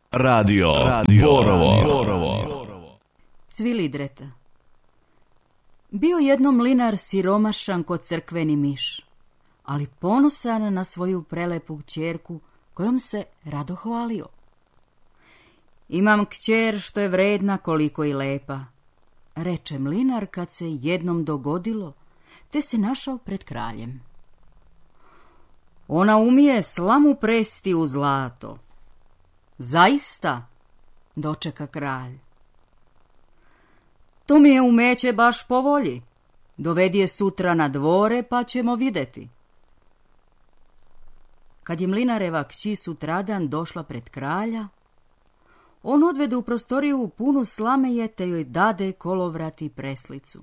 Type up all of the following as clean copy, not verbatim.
Radio Borovo. Cvilidreta. Bio jednom mlinar siromašan ko crkveni miš, ali ponosan na svoju prelepu kćerku kojom se rado hvalio. Imam kćer što je vredna koliko i lepa, reče mlinar kad se jednom dogodilo, te se našao pred kraljem. Ona umije slamu presti u zlato. Zaista, dočeka kralj. To mi je umeće baš po volji. Dovedi je sutra na dvore pa ćemo vidjeti. Kad je mlinareva kći sutradan došla pred kralja, on odvede u prostoriju punu slameje te joj dade kolovrat i preslicu.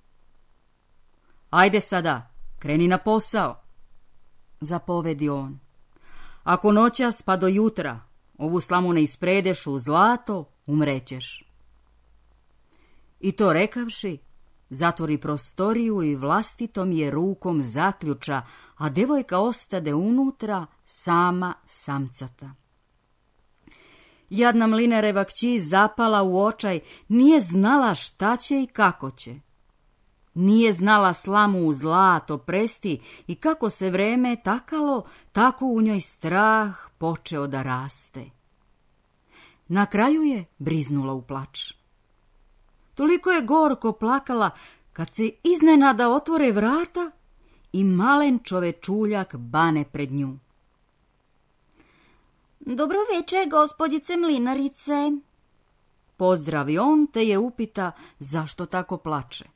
Ajde sada, kreni na posao, zapovedi on. Ako noćas pa do jutra ovu slamu ne ispredeš u zlato, umrećeš. I to rekavši, zatvori prostoriju i vlastitom je rukom zaključa, a devojka ostade unutra sama samcata. Jadna mlinareva kći zapala u očaj, nije znala šta će i kako će. Nije znala slamu u zlato presti i kako se vreme takalo, tako u njoj strah počeo da raste. Na kraju je briznula u plač. Toliko je gorko plakala kad se iznenada otvore vrata i malen čovečuljak bane pred nju. Dobro večer, gospođice mlinarice, pozdravi on te je upita zašto tako plače.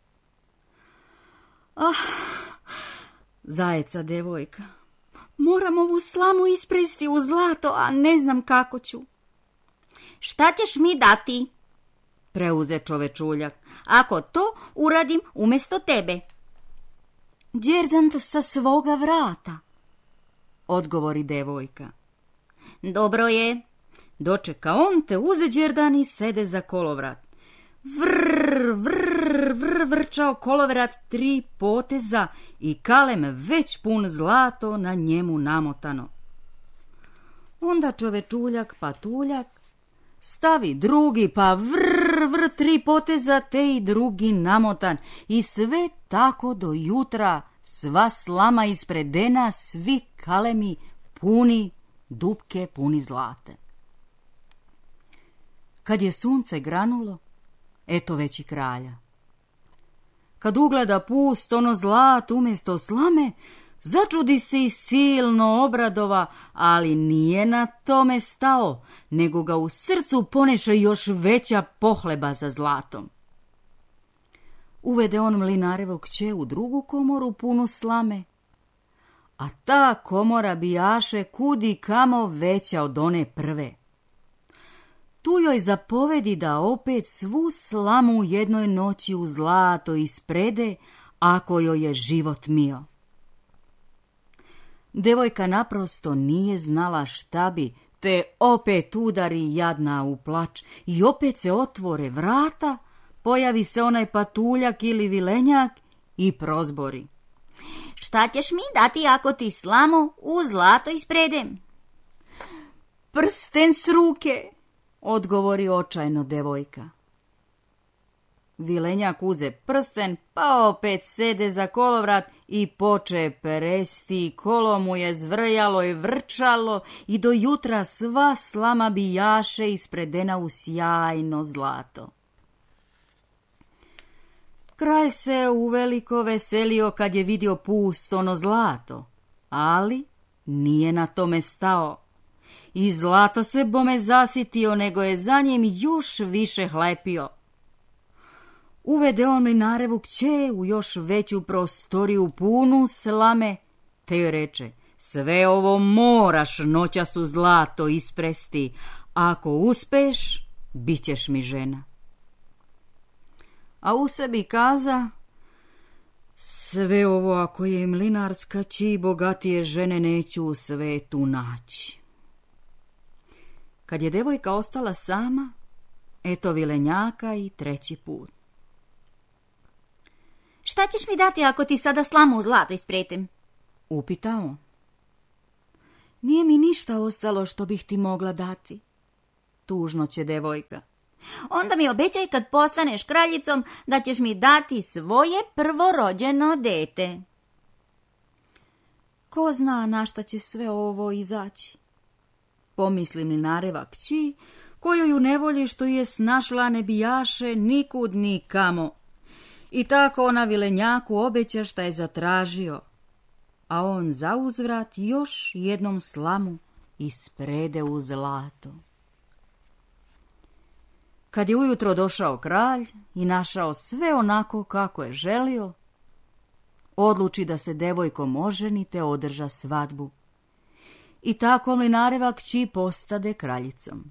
Zajeca devojka, moram ovu slamu ispresti u zlato, a ne znam kako ću. Šta ćeš mi dati? Preuze čovečuljak. Ako to uradim umjesto tebe. Đerdant sa svoga vrata, odgovori devojka. Dobro je. Dočeka on te uze Đerdan i sede za kolovrat. Vrčao kolovrat 3 poteza i kalem već pun zlato na njemu namotano. Onda čovečuljak patuljak stavi drugi pa 3 poteza te i drugi namotan i sve tako do jutra, sva slama ispredena, svi kalemi puni, dupke puni zlate. Kad je sunce granulo, eto već i kralja. Kad ugleda pust ono zlato umjesto slame, začudi se i silno obradova, ali nije na tome stao, nego ga u srcu poneše još veća pohleba za zlatom. Uvede on mlinarevo kće u drugu komoru punu slame, a ta komora bijaše kudi kamo veća od one prve. Tu joj zapovedi da opet svu slamu u jednoj noći u zlato isprede, ako joj je život mio. Devojka naprosto nije znala šta bi, te opet udari jadna u plač i opet se otvore vrata, pojavi se onaj patuljak ili vilenjak i prozbori. Šta ćeš mi dati ako ti slamu u zlato ispredem? Prsten s ruke, odgovori očajno devojka. Vilenjak uze prsten, pa opet sede za kolovrat i poče peresti, kolo mu je zvrjalo i vrčalo i do jutra sva slama bijaše ispredena u sjajno zlato. Kralj se uveliko veselio kad je vidio pust ono zlato, ali nije na tome stao. I zlato se bome zasitio, nego je za njim još više hlepio. Uvede on mlinarevu kće u još veću prostoriju punu slame, te joj reče, sve ovo moraš noćas u zlato ispresti, ako uspeš, bit ćeš mi žena. A u sebi kaza, sve ovo ako je mlinarska kći, bogatije žene neću u svetu naći. Kad je devojka ostala sama, eto vilenjaka i treći put. Šta ćeš mi dati ako ti sada slamu u zlato ispretem? Upitao on. Nije mi ništa ostalo što bih ti mogla dati. tužno će devojka. Onda mi obećaj kad postaneš kraljicom da ćeš mi dati svoje prvorođeno dete. Ko zna na šta će sve ovo izaći? Pomisli Mlinareva kći, koju u nevolji što je snašla ne bijaše nikud nikamo. I tako ona vilenjaku obeća šta je zatražio, a on zauzvrat još jednom slamu isprede u zlato. Kad je ujutro došao kralj i našao sve onako kako je želio, odluči da se devojkom oženi te održa svadbu. I tako Mlinareva kći postade kraljicom.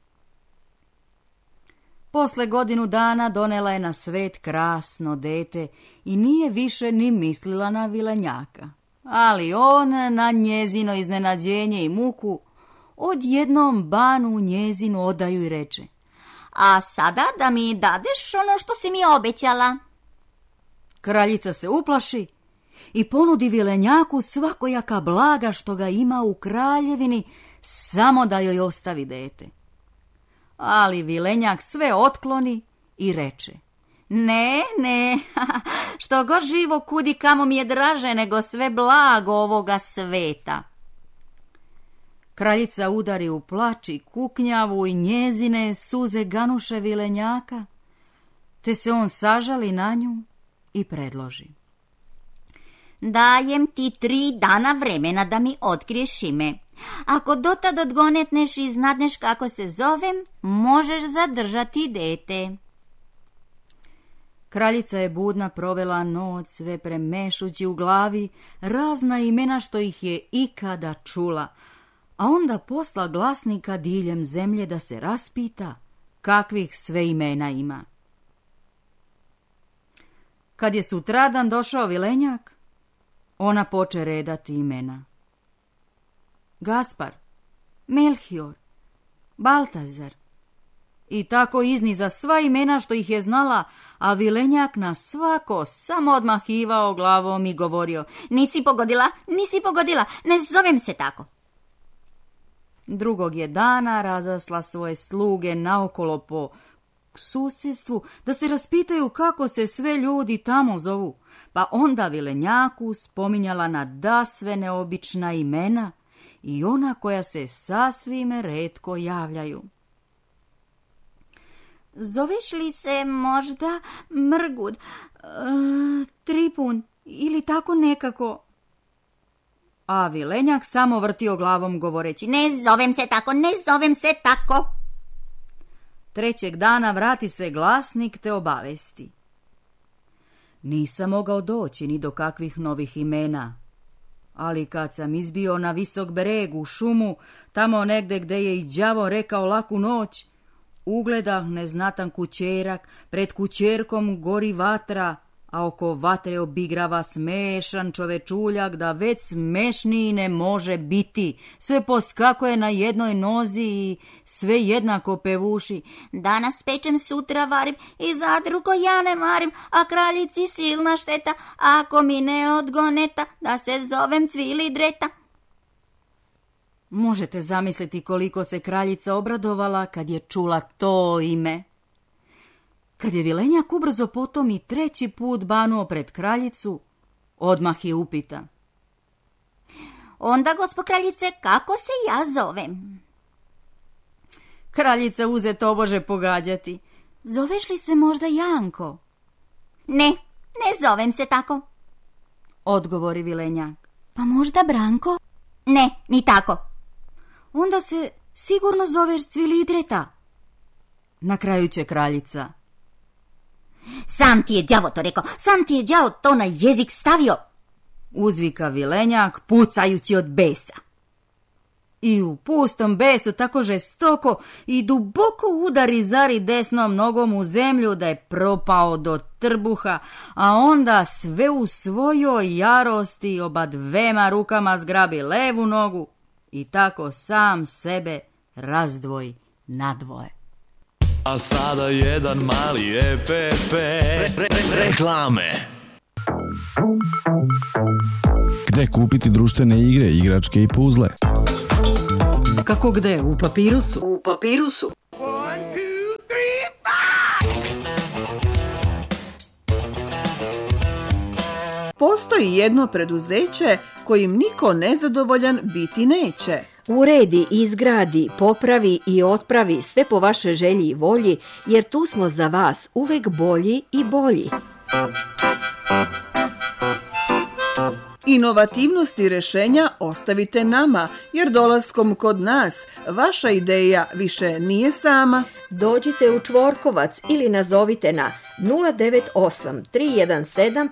Posle godinu dana donela je na svet krasno dete i nije više ni mislila na vilenjaka. Ali on na njezino iznenađenje i muku odjednom banu njezinu odaju i reče: A sada da mi dadeš ono što si mi obećala. Kraljica se uplaši i ponudi vilenjaku svakojaka blaga što ga ima u kraljevini, samo da joj ostavi dete. Ali vilenjak sve otkloni i reče: Ne, što god živo kudi kamo mi je draže nego sve blago ovoga sveta. Kraljica udari u plač i kuknjavu i njezine suze ganuše vilenjaka, te se on sažali na nju i predloži: Dajem ti 3 dana vremena da mi otkriješ ime. Ako dotad odgonetneš i znadneš kako se zovem, možeš zadržati dete. Kraljica je budna provela noć sve premešući u glavi razna imena što ih je ikada čula, a onda posla glasnika diljem zemlje da se raspita kakvih sve imena ima. Kad je sutradan došao vilenjak, ona poče redati imena: Gaspar, Melchior, Baltazar. I tako izniza sva imena što ih je znala, a vilenjak na svako samo odmahivao glavom i govorio: Nisi pogodila, ne zovem se tako. Drugog je dana razasla svoje sluge naokolo po susjedstvu da se raspitaju kako se sve ljudi tamo zovu, pa onda vilenjaku spominjala nadasve neobična imena i ona koja se sasvim retko javljaju. Zoveš li se možda Mrgud, Tripun ili tako nekako? A vilenjak samo vrtio glavom govoreći: Ne zovem se tako. Trećeg dana vrati se glasnik te obavesti: Nisam mogao doći ni do kakvih novih imena, ali kad sam izbio na visok breg u šumu, tamo negde gde je i đavo rekao laku noć, ugledah neznatan kućerak, pred kućerkom gori vatra, a oko vatre obigrava smešan čovečuljak da već smešniji ne može biti. Sve poskakuje na jednoj nozi i sve jednako pevuši: Danas pečem, sutra varim i zadrugo ja ne marim, a kraljici silna šteta ako mi ne odgoneta da se zovem Cvili Dreta. Možete zamisliti koliko se kraljica obradovala kad je čula to ime. Kad je vilenjak ubrzo potom i 3. put banuo pred kraljicu, odmah je upita: Onda, gospo kraljice, kako se ja zovem? Kraljica uze tobože pogađati: Zoveš li se možda Janko? Ne zovem se tako. Odgovori vilenjak: Pa možda Branko? Ne, ni tako. Onda se sigurno zoveš Cvilidreta. Na kraju će kraljica: Sam ti je đavo to rekao, sam ti je đavo to na jezik stavio. Uzvika vilenjak pucajući od besa. I u pustom besu tako žestoko i duboko udari zari desnom nogom u zemlju da je propao do trbuha, a onda sve u svojoj jarosti oba 2 rukama zgrabi levu nogu i tako sam sebe razdvoji na 2. A sada jedan mali EPP reklame. Gde kupiti društvene igre, igračke i puzle? Kako gde? U Papirusu? postoji jedno preduzeće kojim niko nezadovoljan biti neće. Uredi, izgradi, popravi i otpravi sve po vašoj želji i volji, jer tu smo za vas uvek bolji i bolji. Inovativnost i rešenja ostavite nama, jer dolaskom kod nas vaša ideja više nije sama. Dođite u Čvorkovac ili nazovite na 098 317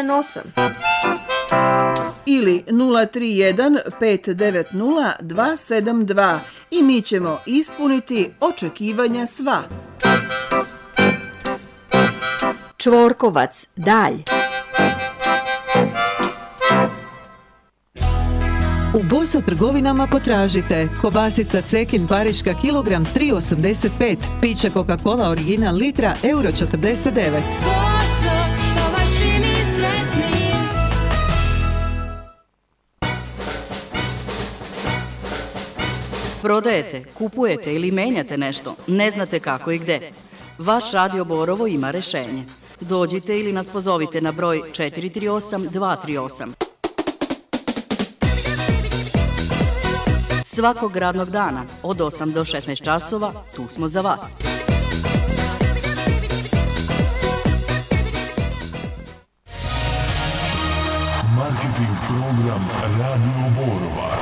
518 ili 031 590 272 i mi ćemo ispuniti očekivanja sva. Čvorkovac, dalj. U Boso trgovinama potražite kobasica Cekin Pariška kilogram 3,85, piće Coca-Cola original litra €49. Boso, što vas čini sretnim. Prodajete, kupujete ili menjate nešto, ne znate kako i gde. Vaš Radio Borovo ima rešenje. Dođite ili nas pozovite na broj 438 238. Svakog radnog dana od 8 do 16 časova tu smo za vas. Marketing program Radio Borova.